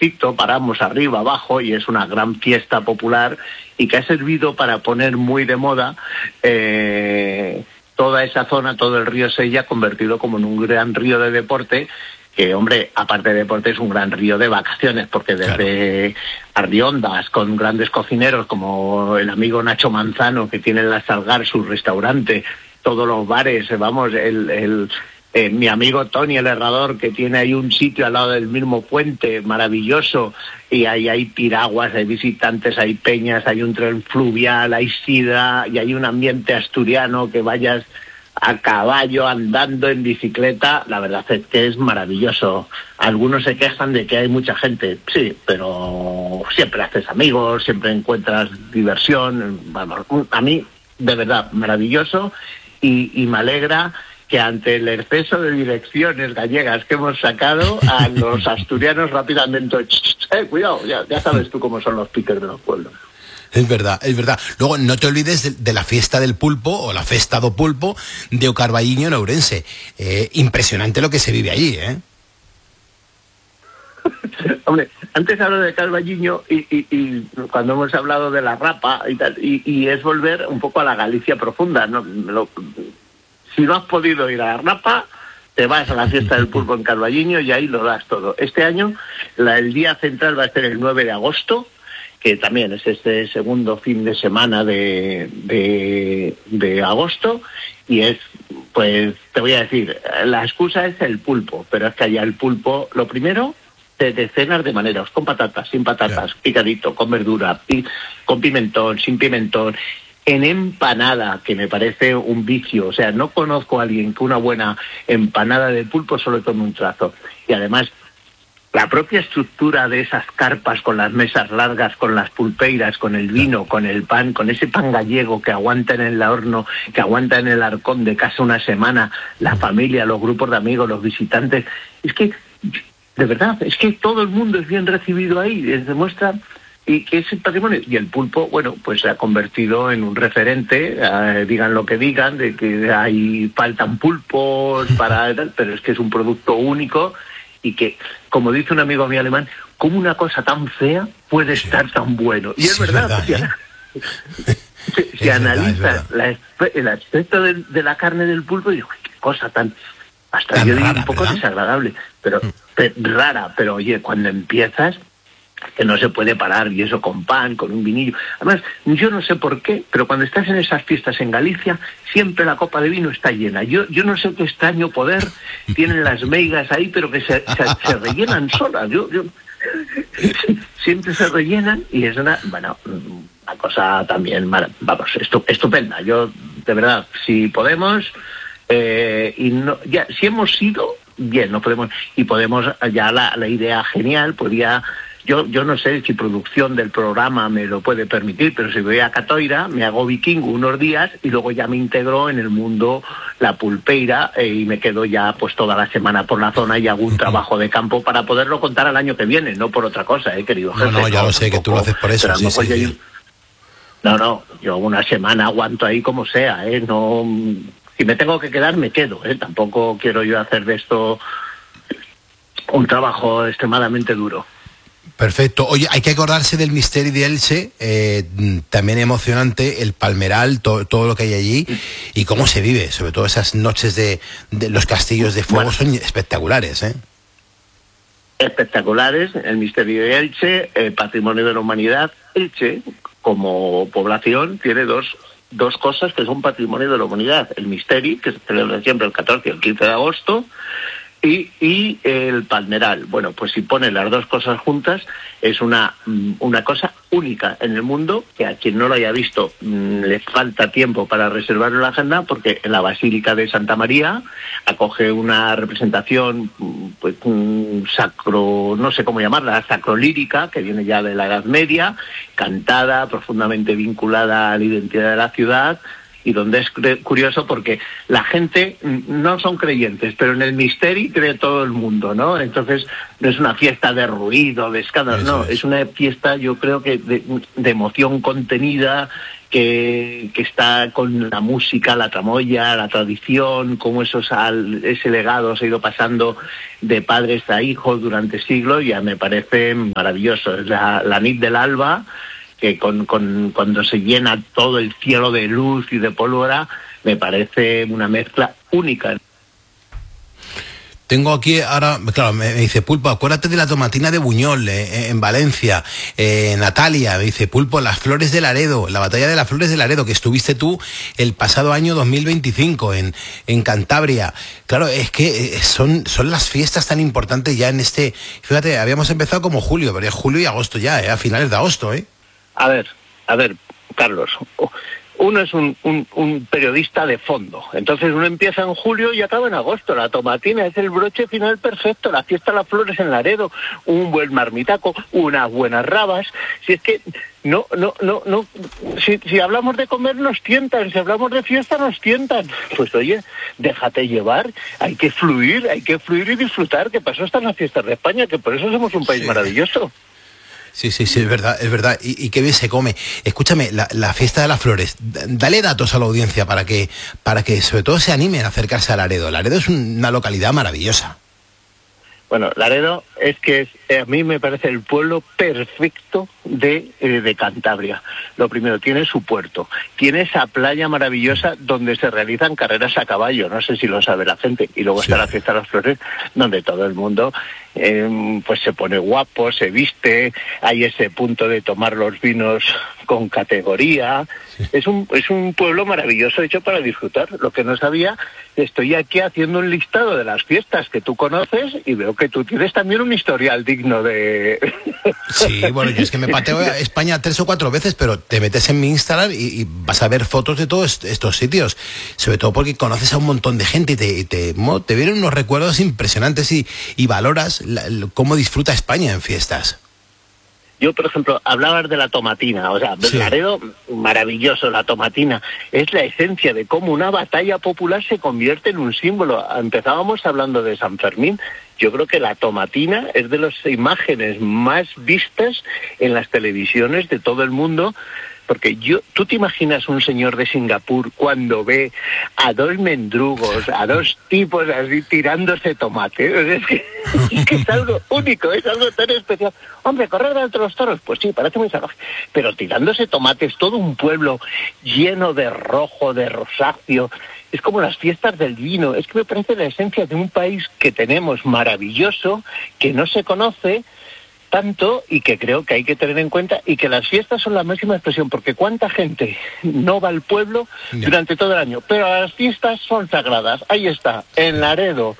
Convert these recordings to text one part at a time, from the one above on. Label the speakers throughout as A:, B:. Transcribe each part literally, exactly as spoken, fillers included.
A: puestecito, paramos arriba, abajo, y es una gran fiesta popular y que ha servido para poner muy de moda eh, toda esa zona, todo el río Sella, convertido como en un gran río de deporte, que, hombre, aparte de deporte, es un gran río de vacaciones, porque desde claro. Arriondas, con grandes cocineros como el amigo Nacho Manzano, que tiene en la Salgar su restaurante, todos los bares, vamos, el, el eh, mi amigo Tony, el herrador, que tiene ahí un sitio al lado del mismo puente maravilloso, y ahí hay piraguas, hay visitantes, hay peñas, hay un tren fluvial, hay sidra, y hay un ambiente asturiano, que vayas a caballo, andando, en bicicleta. La verdad es que es maravilloso. Algunos se quejan de que hay mucha gente, sí, pero siempre haces amigos, siempre encuentras diversión. Vamos, a mí, de verdad, maravilloso, y, y me alegra que ante el exceso de direcciones gallegas que hemos sacado, a los asturianos rápidamente, eh, cuidado, ya, ya sabes tú cómo son los piques de los pueblos.
B: Es verdad, es verdad. Luego, no te olvides de, de la fiesta del pulpo, o la festa do pulpo, de Ocarballiño en Ourense. Eh, impresionante lo que se vive allí, ¿eh?
A: Hombre, antes hablo de Carballiño y, y, y cuando hemos hablado de la rapa y tal, y, y es volver un poco a la Galicia profunda, ¿no? Lo, si no has podido ir a la rapa, te vas a la fiesta del pulpo en Carballiño y ahí lo das todo. Este año, la, el día central va a ser el nueve de agosto, que también es este segundo fin de semana de, de, de agosto, y es, pues, te voy a decir, la excusa es el pulpo, pero es que allá el pulpo, lo primero, de decenas de maneras, con patatas, sin patatas, yeah. picadito, con verdura, pi, con pimentón, sin pimentón, en empanada, que me parece un vicio. O sea, no conozco a alguien que una buena empanada de pulpo solo tome un trazo. Y además, la propia estructura de esas carpas con las mesas largas, con las pulpeiras, con el vino, con el pan, con ese pan gallego que aguanta en el horno, que aguanta en el arcón de casa una semana, la familia, los grupos de amigos, los visitantes. Es que, de verdad, es que todo el mundo es bien recibido ahí, demuestra y que ese patrimonio. Y el pulpo, bueno, pues se ha convertido en un referente, eh, digan lo que digan, de que hay faltan pulpos para tal, pero es que es un producto único. Y que, como dice un amigo mío alemán, ¿cómo una cosa tan fea puede estar tan bueno? Y es
B: sí,
A: verdad,
B: verdad
A: si,
B: ¿eh?
A: si, si analizas la, el aspecto de, de la carne del pulpo, digo, qué cosa tan, hasta tan yo digo, un poco ¿verdad? Desagradable, pero, mm. pero rara, pero oye, cuando empiezas, que no se puede parar, y eso con pan, con un vinillo. Además, yo no sé por qué, pero cuando estás en esas fiestas en Galicia, siempre la copa de vino está llena. Yo yo no sé qué extraño poder tienen las meigas ahí, pero que se, se, se rellenan solas. Yo, yo siempre se rellenan, y es una, bueno, una cosa también, vamos, estu, estupenda. Yo, de verdad, si podemos, eh, y no, ya, si hemos ido, bien, no podemos, y podemos, ya la, la idea genial, podría... Yo yo no sé si producción del programa me lo puede permitir, pero si voy a Catoira, me hago vikingo unos días y luego ya me integro en el mundo la pulpeira, eh, y me quedo ya pues toda la semana por la zona y hago un trabajo de campo para poderlo contar al año que viene, no por otra cosa, eh, querido jefe.
B: No, no, ya
A: no,
B: lo sé, que tú lo haces por eso, sí, sí,
A: yo, No, no, yo una semana aguanto ahí como sea, eh, no... Si me tengo que quedar, me quedo, eh, tampoco quiero yo hacer de esto un trabajo extremadamente duro.
B: Perfecto. Oye, hay que acordarse del Misteri de Elche, eh, también emocionante, el Palmeral, to, todo lo que hay allí, y cómo se vive, sobre todo esas noches de, de los castillos de fuego, bueno, son espectaculares, ¿eh?
A: Espectaculares, el Misteri de Elche, el Patrimonio de la Humanidad. Elche, como población, tiene dos, dos cosas que son Patrimonio de la Humanidad. El Misteri, que se celebra siempre el catorce y el quince de agosto, Y, y el Palmeral. Bueno, pues si pones las dos cosas juntas, es una, una cosa única en el mundo, que a quien no lo haya visto mmm, le falta tiempo para reservarlo en la agenda, porque en la Basílica de Santa María acoge una representación, pues un sacro, no sé cómo llamarla, sacrolírica, que viene ya de la Edad Media, cantada, profundamente vinculada a la identidad de la ciudad, y donde es curioso porque la gente no son creyentes, pero en el Misteri cree todo el mundo, ¿no? Entonces no es una fiesta de ruido, de escándalo, no, es. es una fiesta, yo creo que de, de emoción contenida, que, que está con la música, la tramoya, la tradición, cómo eso, ese legado se ha ido pasando de padres a hijos durante siglos, ya me parece maravilloso. Es la, la nit del alba, que con, con, cuando se llena todo el cielo de luz y de pólvora, me parece una mezcla única.
B: Tengo aquí ahora, claro, me, me dice Pulpo, acuérdate de la tomatina de Buñol, eh, en Valencia. Eh, Natalia me dice, Pulpo, las flores de Laredo, la batalla de las flores de Laredo, que estuviste tú el pasado año dos mil veinticinco en, en Cantabria. Claro, es que son, son las fiestas tan importantes ya en este... Fíjate, habíamos empezado como julio, pero es julio y agosto ya, eh, a finales de agosto, ¿eh?
A: A ver, a ver, Carlos... Uno es un, un, un periodista de fondo, entonces uno empieza en julio y acaba en agosto. La tomatina es el broche final perfecto, la fiesta de las flores en Laredo, un buen marmitaco, unas buenas rabas. Si es que no, no, no, no, si, si hablamos de comer nos tientan, si hablamos de fiesta nos tientan. Pues oye, déjate llevar, hay que fluir, hay que fluir y disfrutar, que pasó hasta en las fiestas de España, que por eso somos un país sí. maravilloso.
B: Sí, sí, sí, es verdad, es verdad. Y, y qué bien se come. Escúchame, la, la fiesta de las flores, dale datos a la audiencia para que, para que sobre todo se animen a acercarse a Laredo. Laredo es una localidad maravillosa.
A: Bueno, Laredo es que es, a mí me parece el pueblo perfecto de, eh, de Cantabria. Lo primero, tiene su puerto, tiene esa playa maravillosa donde se realizan carreras a caballo, no sé si lo sabe la gente, y luego sí. está la fiesta de las flores, donde todo el mundo eh, pues se pone guapo, se viste, hay ese punto de tomar los vinos con categoría. Sí. Es un es un pueblo maravilloso hecho para disfrutar. Lo que no sabía, estoy aquí haciendo un listado de las fiestas que tú conoces y veo que tú tienes también un historial digno de...
B: Sí, bueno, yo es que me pateo a España tres o cuatro veces, pero te metes en mi Instagram y, y vas a ver fotos de todos estos sitios, sobre todo porque conoces a un montón de gente y te, y te, te vienen unos recuerdos impresionantes y, y valoras la, cómo disfruta España en fiestas.
A: Yo, por ejemplo, hablabas de la tomatina, o sea, sí. Laredo, maravilloso, la tomatina. Es la esencia de cómo una batalla popular se convierte en un símbolo. Empezábamos hablando de San Fermín. Yo creo que la tomatina es de las imágenes más vistas en las televisiones de todo el mundo. Porque yo, tú te imaginas un señor de Singapur cuando ve a dos mendrugos, a dos tipos así tirándose tomate. Es que, es que es algo único, es algo tan especial. Hombre, correr delante de los toros, pues sí, parece muy salvaje. Pero tirándose tomates, todo un pueblo lleno de rojo, de rosáceo. Es como las fiestas del vino. Es que me parece la esencia de un país que tenemos maravilloso, que no se conoce tanto y que creo que hay que tener en cuenta, y que las fiestas son la máxima expresión, porque cuánta gente no va al pueblo yeah. durante todo el año, pero las fiestas son sagradas. Ahí está, en Laredo,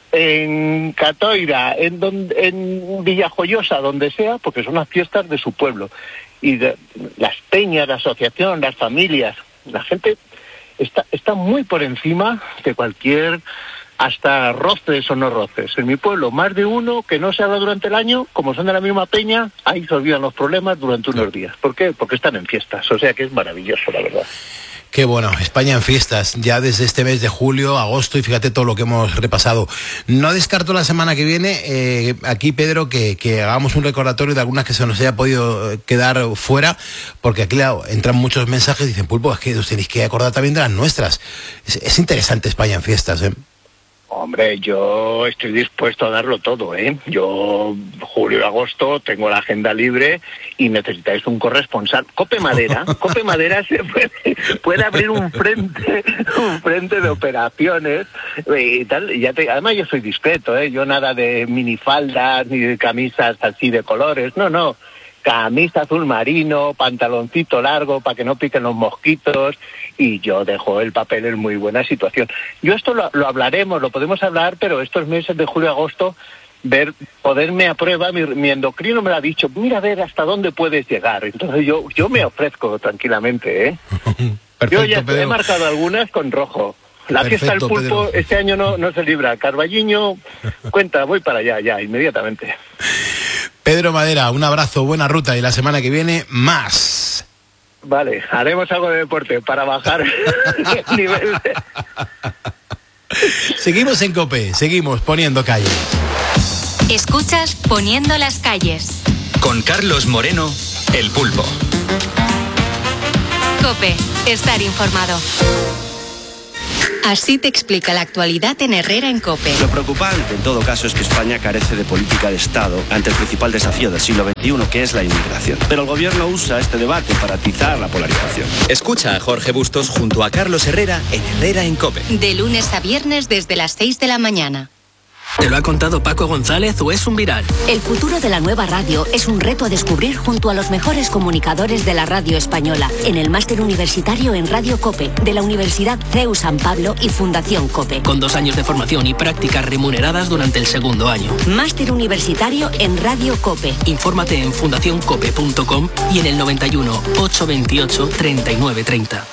A: en Catoira, en, donde, en Villajoyosa, donde sea, porque son las fiestas de su pueblo. Y de, las peñas, la asociación, las familias, la gente está, está muy por encima de cualquier... hasta roces o no roces. En mi pueblo, más de uno que no se habla durante el año, como son de la misma peña, ahí se olvidan los problemas durante unos días. ¿Por qué? Porque están en fiestas, o sea que es maravilloso, la verdad.
B: Qué bueno, España en fiestas, ya desde este mes de julio, agosto, y fíjate todo lo que hemos repasado. No descarto la semana que viene, eh, aquí Pedro, que, que hagamos un recordatorio de algunas que se nos haya podido quedar fuera, porque aquí claro, entran muchos mensajes y dicen, Pulpo, es que os tenéis que acordar también de las nuestras. Es, es interesante España en fiestas, ¿eh?
A: Hombre, yo estoy dispuesto a darlo todo, ¿eh? Yo, julio y agosto, tengo la agenda libre y necesitáis un corresponsal. Cope Madera, Cope Madera se puede, puede abrir un frente, un frente de operaciones y tal. Y ya te, además yo soy discreto, ¿eh? Yo nada de minifaldas ni de camisas así de colores, no, no. Camisa azul marino, pantaloncito largo para que no piquen los mosquitos, y yo dejo el papel en muy buena situación. Yo esto lo, lo hablaremos, lo podemos hablar, pero estos meses de julio y agosto, ver, ponerme a prueba, mi, mi endocrino me lo ha dicho, mira a ver hasta dónde puedes llegar. Entonces yo, yo me ofrezco tranquilamente, ¿eh? Perfecto, yo ya Pedro. He marcado algunas con rojo. La Perfecto, fiesta del pulpo Pedro. Este año no, no se libra. Carballiño, cuenta, voy para allá, ya, inmediatamente.
B: Pedro Madera, un abrazo, buena ruta, y la semana que viene, más.
A: Vale, haremos algo de deporte para bajar el nivel.
B: Seguimos en COPE, seguimos poniendo calle.
C: Escuchas Poniendo las calles.
D: Con Carlos Moreno, el Pulpo.
C: COPE. Estar informado. Así te explica la actualidad en Herrera en COPE.
D: Lo preocupante, en todo caso, es que España carece de política de Estado ante el principal desafío del siglo veintiuno, que es la inmigración. Pero el gobierno usa este debate para atizar la polarización.
E: Escucha a Jorge Bustos junto a Carlos Herrera en Herrera en COPE.
C: De lunes a viernes desde las seis de la mañana.
F: ¿Te lo ha contado Paco González o es un viral?
G: El futuro de la nueva radio es un reto a descubrir junto a los mejores comunicadores de la radio española en el máster universitario en Radio COPE de la Universidad C E U San Pablo y Fundación COPE.
F: Con dos años de formación y prácticas remuneradas durante el segundo año.
G: Máster universitario en Radio COPE.
F: Infórmate en fundación cope punto com y en el noventa y uno, ochocientos veintiocho, treinta y nueve treinta.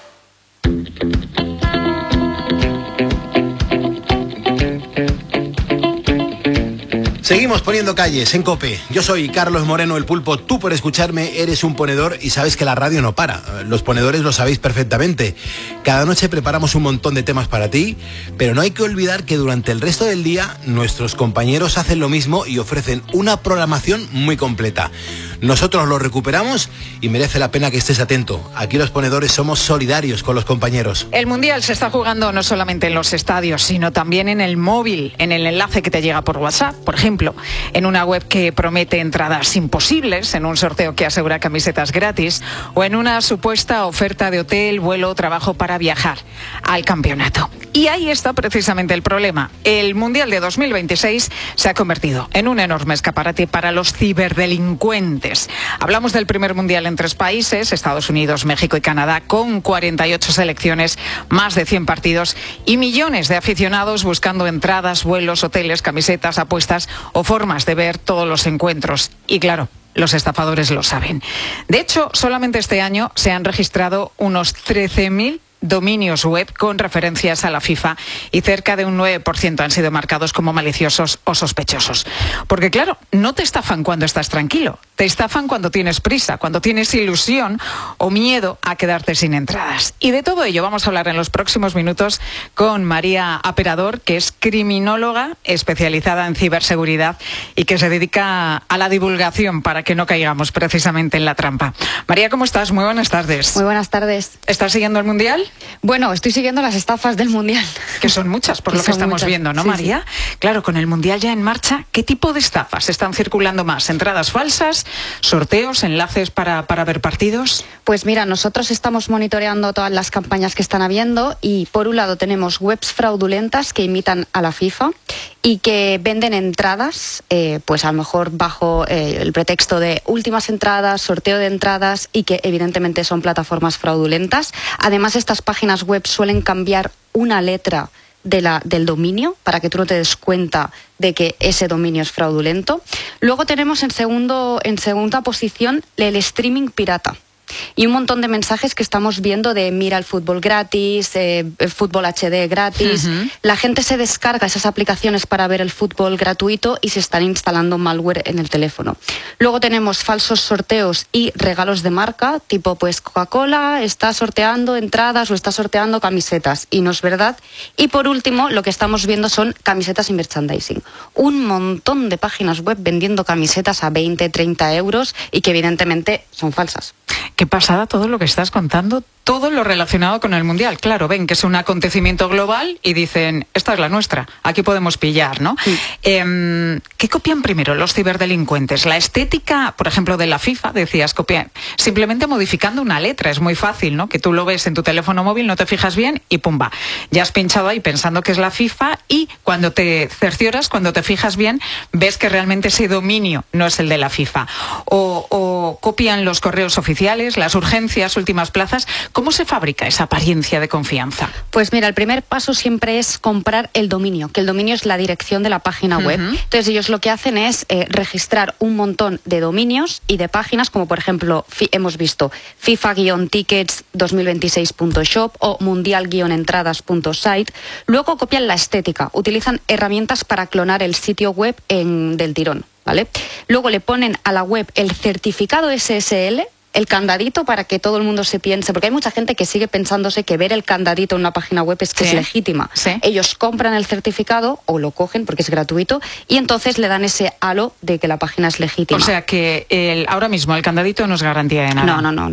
B: Seguimos poniendo calles en COPE. Yo soy Carlos Moreno, el Pulpo. Tú, por escucharme, eres un ponedor y sabes que la radio no para. Los ponedores lo sabéis perfectamente. Cada noche preparamos un montón de temas para ti, pero no hay que olvidar que durante el resto del día nuestros compañeros hacen lo mismo y ofrecen una programación muy completa. Nosotros lo recuperamos y merece la pena que estés atento. Aquí los ponedores somos solidarios con los compañeros.
H: El Mundial se está jugando no solamente en los estadios, sino también en el móvil, en el enlace que te llega por WhatsApp, por ejemplo, en una web que promete entradas imposibles, en un sorteo que asegura camisetas gratis o en una supuesta oferta de hotel, vuelo, trabajo para viajar al campeonato. Y ahí está precisamente el problema. El Mundial de dos mil veintiséis se ha convertido en un enorme escaparate para los ciberdelincuentes. Hablamos del primer Mundial en tres países, Estados Unidos, México y Canadá, con cuarenta y ocho selecciones, más de cien partidos y millones de aficionados buscando entradas, vuelos, hoteles, camisetas, apuestas o formas de ver todos los encuentros. Y claro, los estafadores lo saben. De hecho, solamente este año se han registrado unos trece mil dominios web con referencias a la FIFA y cerca de un nueve por ciento han sido marcados como maliciosos o sospechosos. Porque claro, no te estafan cuando estás tranquilo, te estafan cuando tienes prisa, cuando tienes ilusión o miedo a quedarte sin entradas. Y de todo ello vamos a hablar en los próximos minutos con María Aperador, que es criminóloga especializada en ciberseguridad y que se dedica a la divulgación para que no caigamos precisamente en la trampa. María, ¿cómo estás? Muy buenas tardes.
I: Muy buenas tardes.
H: ¿Estás siguiendo el Mundial?
I: Bueno, estoy siguiendo las estafas del Mundial.
H: Que son muchas, por lo que estamos muchas. viendo, ¿no, sí, María? Sí. Claro, con el Mundial ya en marcha, ¿qué tipo de estafas están circulando más? ¿Entradas falsas? ¿Sorteos? ¿Enlaces para, para ver partidos?
I: Pues mira, nosotros estamos monitoreando todas las campañas que están habiendo y por un lado tenemos webs fraudulentas que imitan a la FIFA y que venden entradas, eh, pues a lo mejor bajo eh, el pretexto de últimas entradas, sorteo de entradas y que evidentemente son plataformas fraudulentas. Además, estas páginas web suelen cambiar una letra de la, del dominio para que tú no te des cuenta de que ese dominio es fraudulento. Luego tenemos en, segundo, en segunda posición el streaming pirata. Y un montón de mensajes que estamos viendo de mira el fútbol gratis, eh, el fútbol H D gratis. Uh-huh. La gente se descarga esas aplicaciones para ver el fútbol gratuito y se están instalando malware en el teléfono. Luego tenemos falsos sorteos y regalos de marca, tipo pues Coca-Cola está sorteando entradas o está sorteando camisetas y no es verdad. Y por último, lo que estamos viendo son camisetas y merchandising. Un montón de páginas web vendiendo camisetas a veinte, treinta euros y que evidentemente son falsas.
H: Qué pasada todo lo que estás contando, todo lo relacionado con el Mundial. Claro, ven que es un acontecimiento global y dicen, esta es la nuestra, aquí podemos pillar, ¿no? Sí. Eh, ¿Qué copian primero los ciberdelincuentes? La estética, por ejemplo, de la FIFA, decías, copian simplemente modificando una letra, es muy fácil, ¿no? Que tú lo ves en tu teléfono móvil, no te fijas bien y pumba, ya has pinchado ahí pensando que es la FIFA y cuando te cercioras, cuando te fijas bien, ves que realmente ese dominio no es el de la FIFA. O, o copian los correos oficiales, las urgencias, últimas plazas. ¿Cómo se fabrica esa apariencia de confianza?
I: Pues mira, el primer paso siempre es comprar el dominio, que el dominio es la dirección de la página web. Uh-huh. Entonces ellos lo que hacen es eh, registrar un montón de dominios y de páginas, como por ejemplo, fi- hemos visto FIFA tickets dos mil veintiséis punto shop o mundial entradas punto site. Luego copian la estética, utilizan herramientas para clonar el sitio web en, del tirón, ¿vale? Luego le ponen a la web el certificado S S L, el candadito para que todo el mundo se piense, porque hay mucha gente que sigue pensándose que ver el candadito en una página web es que sí, es legítima. Sí. Ellos compran el certificado o lo cogen porque es gratuito y entonces le dan ese halo de que la página es legítima.
H: O sea que el, ahora mismo el candadito no es garantía de nada.
I: No, no, no, no.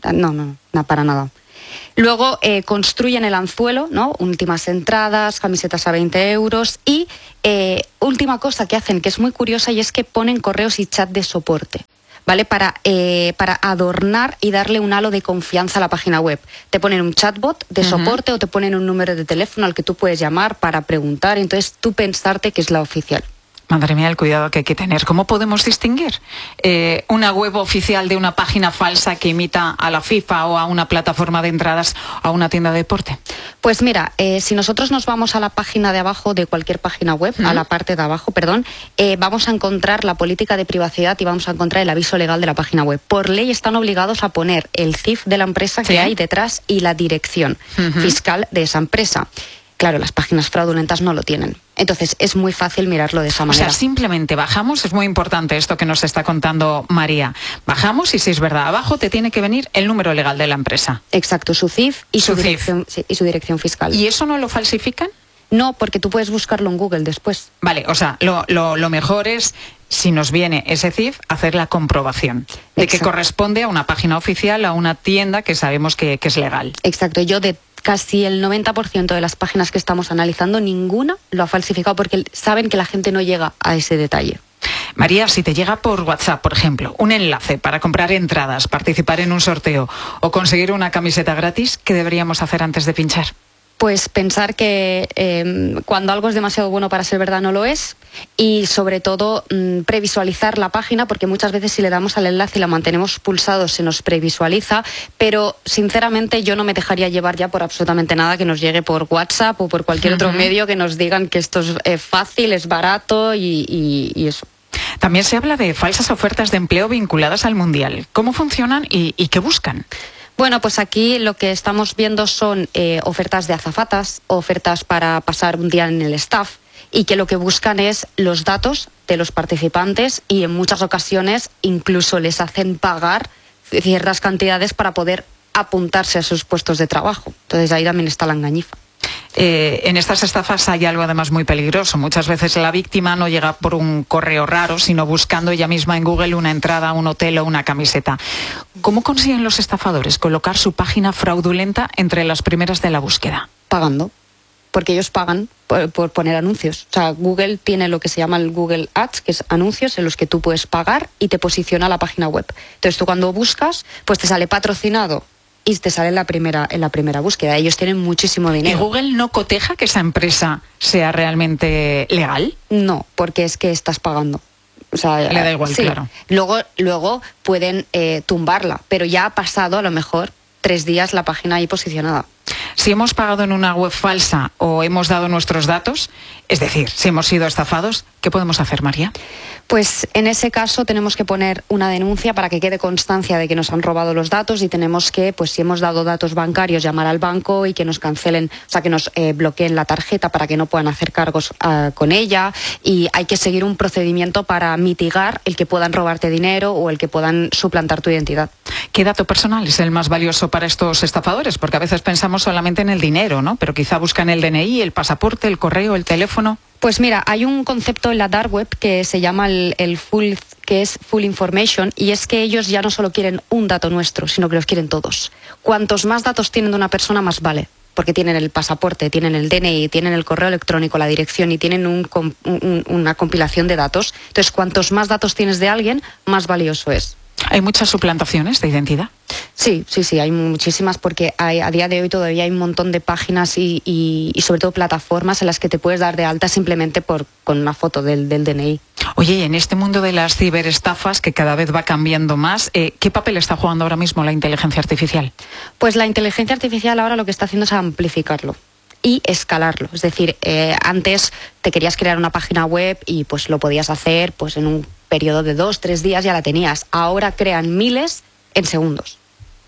I: no, no, no, para nada. Luego eh, construyen el anzuelo, ¿no? Últimas entradas, camisetas a veinte euros y eh, última cosa que hacen, que es muy curiosa, y es que ponen correos y chat de soporte, ¿vale? Para, eh, para adornar y darle un halo de confianza a la página web. Te ponen un chatbot de uh-huh. soporte o te ponen un número de teléfono al que tú puedes llamar para preguntar, entonces tú pensarte que es la oficial.
H: Madre mía, el cuidado que hay que tener. ¿Cómo podemos distinguir eh, una web oficial de una página falsa que imita a la FIFA o a una plataforma de entradas o a una tienda de deporte?
I: Pues mira, eh, si nosotros nos vamos a la página de abajo de cualquier página web, ¿Mm? a la parte de abajo, perdón, eh, vamos a encontrar la política de privacidad y vamos a encontrar el aviso legal de la página web. Por ley están obligados a poner el C I F de la empresa que ¿Sí? hay detrás y la dirección uh-huh. fiscal de esa empresa. Claro, las páginas fraudulentas no lo tienen. Entonces, es muy fácil mirarlo de esa manera.
H: O sea, simplemente bajamos, es muy importante esto que nos está contando María. Bajamos y si es verdad, abajo te tiene que venir el número legal de la empresa.
I: Exacto, su C I F y su,
H: su,
I: dirección, sí, y su dirección fiscal.
H: ¿Y eso no lo falsifican?
I: No, porque tú puedes buscarlo en Google después.
H: Vale, o sea, lo, lo, lo mejor es, si nos viene ese C I F, hacer la comprobación de Exacto. que corresponde a una página oficial, a una tienda que sabemos que, que es legal.
I: Exacto, yo de casi el noventa por ciento de las páginas que estamos analizando, ninguna lo ha falsificado porque saben que la gente no llega a ese detalle.
H: María, si te llega por WhatsApp, por ejemplo, un enlace para comprar entradas, participar en un sorteo o conseguir una camiseta gratis, ¿qué deberíamos hacer antes de pinchar?
I: Pues pensar que eh, cuando algo es demasiado bueno para ser verdad no lo es y sobre todo mmm, previsualizar la página, porque muchas veces si le damos al enlace y la mantenemos pulsado se nos previsualiza, pero sinceramente yo no me dejaría llevar ya por absolutamente nada que nos llegue por WhatsApp o por cualquier uh-huh. otro medio que nos digan que esto es eh, fácil, es barato y, y, y eso.
H: También se habla de falsas ofertas de empleo vinculadas al Mundial. ¿Cómo funcionan y, y qué buscan?
I: Bueno, pues aquí lo que estamos viendo son eh, ofertas de azafatas, ofertas para pasar un día en el staff y que lo que buscan es los datos de los participantes y en muchas ocasiones incluso les hacen pagar ciertas cantidades para poder apuntarse a sus puestos de trabajo. Entonces ahí también está la engañifa.
H: Eh, en estas estafas hay algo además muy peligroso. Muchas veces la víctima no llega por un correo raro, sino buscando ella misma en Google una entrada a un hotel o una camiseta. ¿Cómo consiguen los estafadores colocar su página fraudulenta entre las primeras de la búsqueda?
I: Pagando, porque ellos pagan por, por poner anuncios. O sea, Google tiene lo que se llama el Google Ads, que es anuncios en los que tú puedes pagar y te posiciona la página web. Entonces tú cuando buscas, pues te sale patrocinado y te sale en la primera en la primera búsqueda. Ellos tienen muchísimo dinero.
H: ¿Y Google no coteja que esa empresa sea realmente legal?
I: No, porque es que estás pagando. O sea,
H: le da igual,
I: sí.
H: claro.
I: Luego, luego pueden eh, tumbarla, pero ya ha pasado a lo mejor tres días la página ahí posicionada.
H: Si hemos pagado en una web falsa o hemos dado nuestros datos, es decir, si hemos sido estafados, ¿qué podemos hacer, María?
I: Pues en ese caso tenemos que poner una denuncia para que quede constancia de que nos han robado los datos y tenemos que, pues si hemos dado datos bancarios, llamar al banco y que nos cancelen, o sea, que nos eh, bloqueen la tarjeta para que no puedan hacer cargos uh, con ella y hay que seguir un procedimiento para mitigar el que puedan robarte dinero o el que puedan suplantar tu identidad.
H: ¿Qué dato personal es el más valioso para estos estafadores? Porque a veces pensamos solamente en el dinero, ¿no? Pero quizá buscan el D N I, el pasaporte, el correo, el teléfono.
I: Pues mira, hay un concepto en la dark web que se llama el, el full, que es full information, y es que ellos ya no solo quieren un dato nuestro, sino que los quieren todos. Cuantos más datos tienen de una persona, más vale, porque tienen el pasaporte, tienen el D N I, tienen el correo electrónico, la dirección y tienen un, un, una compilación de datos. Entonces, cuantos más datos tienes de alguien, más valioso es.
H: ¿Hay muchas suplantaciones de identidad?
I: Sí, sí, sí, hay muchísimas porque hay, a día de hoy todavía hay un montón de páginas y, y, y sobre todo plataformas en las que te puedes dar de alta simplemente por, con una foto del, del D N I.
H: Oye, y en este mundo de las ciberestafas que cada vez va cambiando más, eh, ¿qué papel está jugando ahora mismo la inteligencia artificial?
I: Pues la inteligencia artificial ahora lo que está haciendo es amplificarlo y escalarlo. Es decir, eh, antes te querías crear una página web y pues lo podías hacer pues en un periodo de dos, tres días ya la tenías. Ahora crean miles en segundos.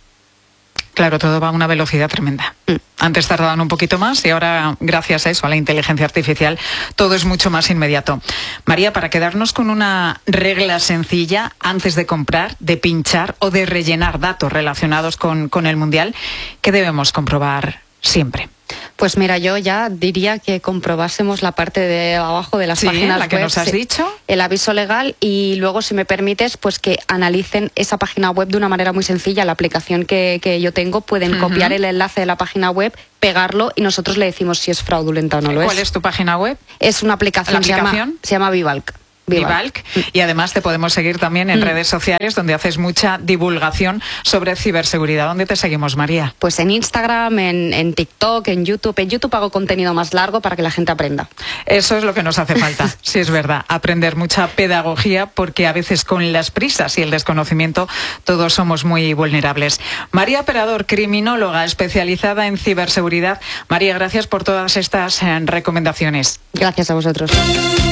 H: Claro, todo va a una velocidad tremenda. Mm. Antes tardaban un poquito más y ahora, gracias a eso, a la inteligencia artificial, todo es mucho más inmediato. María, para quedarnos con una regla sencilla, antes de comprar, de pinchar o de rellenar datos relacionados con, con el Mundial, ¿qué debemos comprobar siempre?
I: Pues mira, yo ya diría que comprobásemos la parte de abajo de las
H: sí,
I: páginas
H: la que
I: web,
H: nos has dicho.
I: El aviso legal, y luego, si me permites, pues que analicen esa página web de una manera muy sencilla. La aplicación que, que yo tengo, pueden uh-huh. copiar el enlace de la página web, pegarlo y nosotros le decimos si es fraudulenta o no lo es.
H: ¿Cuál es tu página web?
I: Es una aplicación,
H: ¿La aplicación?
I: Se llama, se llama Vivalc.
H: Vivalc. Y además te podemos seguir también en mm. redes sociales, donde haces mucha divulgación sobre ciberseguridad. ¿Dónde te seguimos, María?
I: Pues en Instagram, en, en TikTok, en YouTube. En YouTube hago contenido más largo para que la gente aprenda.
H: Eso es lo que nos hace falta, sí es verdad, aprender mucha pedagogía, porque a veces con las prisas y el desconocimiento todos somos muy vulnerables. María Perador, criminóloga especializada en ciberseguridad. María, gracias por todas estas eh, recomendaciones.
I: Gracias a vosotros.